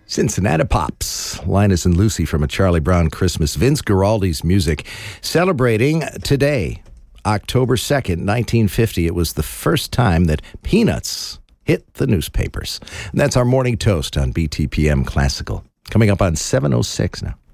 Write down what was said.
Cincinnati Pops, Linus and Lucy from A Charlie Brown Christmas. Vince Guaraldi's music. Celebrating today, October 2nd, 1950. It was the first time that Peanuts hit the newspapers. And that's our morning toast on BTPM Classical. Coming up on 7:06 now.